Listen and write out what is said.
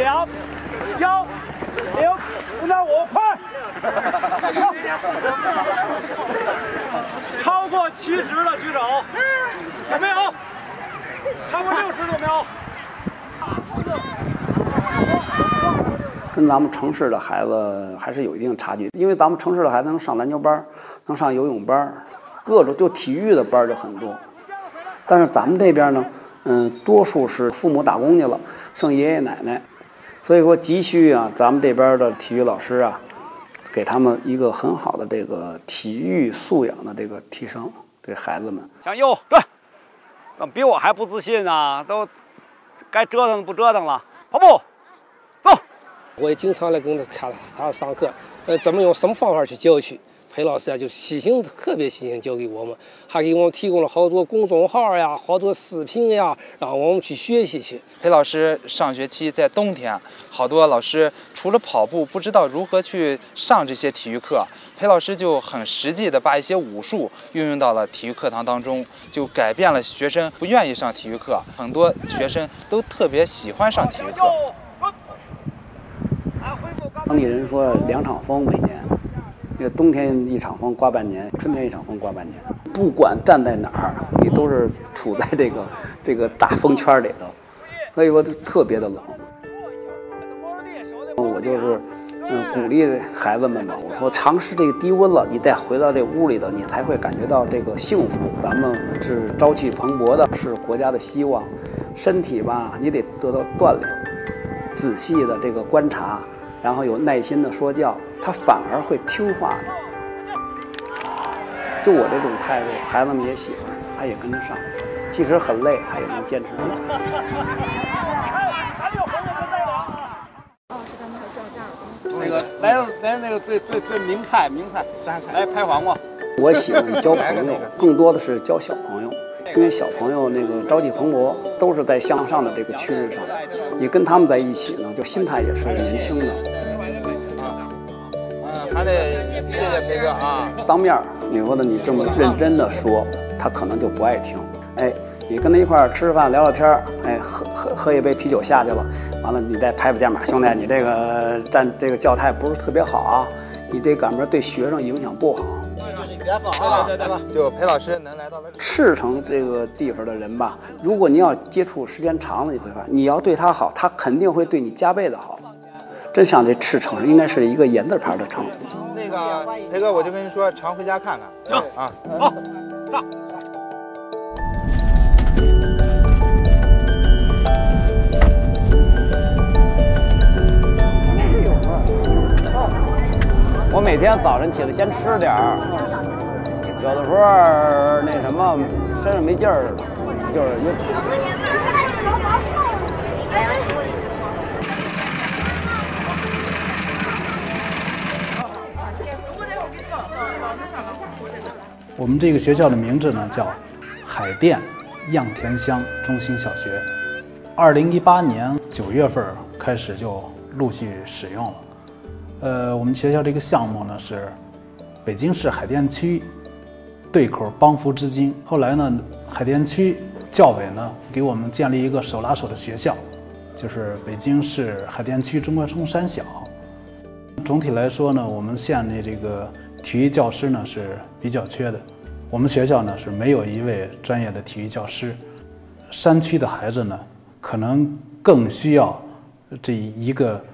0.5，快！超过70的举手，有没有？超过60的有没有？ 跟咱们城市的孩子还是有一定差距，因为咱们城市的孩子能上篮球班，能上游泳班，各种就体育的班就很多。但是咱们这边呢，多数是父母打工去了，剩爷爷奶奶，所以说急需啊，咱们这边的体育老师啊，给他们一个很好的这个体育素养的这个提升，对孩子们。 向右转，比我还不自信啊，都该折腾不折腾了，跑步，走。 我也经常来跟他上课，怎么用什么方法去教去？裴老师啊，就特别细心教给我们，还给我们提供了好多公众号呀，好多视频呀，让我们去学习去。 裴老师上学期在冬天，好多老师除了跑步，不知道如何去上这些体育课。裴老师就很实际的把一些武术运用到了体育课堂当中，就改变了学生不愿意上体育课，很多学生都特别喜欢上体育课。 当地人说2场风每年，那个冬天1场风刮半年，春天1场风刮半年。不管站在哪儿，你都是处在这个大风圈里头，所以说特别的冷。我就是鼓励孩子们吧，我说尝试这个低温了，你再回到这屋里头，你才会感觉到这个幸福。咱们是朝气蓬勃的，是国家的希望。身体吧，你得得到锻炼，仔细的这个观察。然后有耐心的说教，他反而会听话的。就我这种态度，孩子们也喜欢，他也跟着上。即使很累，他也能坚持住。 那个来那个最名菜3菜，来拍黄瓜。 我喜欢交朋友，更多的是交小朋友，因为小朋友那个朝气蓬勃，都是在向上的这个趋势上。你跟他们在一起呢，就心态也是年轻的。 还得谢谢裴哥啊！ 当面你说的你这么认真的说，他可能就不爱听。哎，你跟他一块儿吃饭聊聊天，哎，喝一杯啤酒下去了，完了你再拍拍肩膀，兄弟，你这个教态不是特别好啊，你这赶明对学生影响不好。 就是缘分啊，对吧？ 就裴老师能来到赤城这个地方的人吧，如果你要接触时间长了，你会发现你要对他好，他肯定会对你加倍的好。真像这赤城应该是一个言字旁的城。 那个裴哥，我就跟你说，常回家看看。 行啊， 好，上。我每天早晨起来先吃点儿，有的时候那什么身上没劲儿了，就是我们这个学校的名字呢叫海淀样田乡中心小学。2018年9月份开始就陆续使用了。我们学校这个项目呢是北京市海淀区对口帮扶之金。后来呢，海淀区教委呢给我们建立一个手拉手的学校，就是北京市海淀区中关村三小。总体来说呢，我们县的这个体育教师呢是比较缺的。我们学校呢是没有一位专业的体育教师。山区的孩子呢，可能更需要这一个